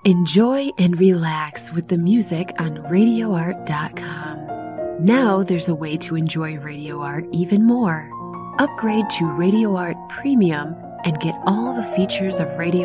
Enjoy and relax with the music on RadioArt.com. Now there's a way to enjoy Radio Art even more. Upgrade to Radio Art Premium and get all the features of Radio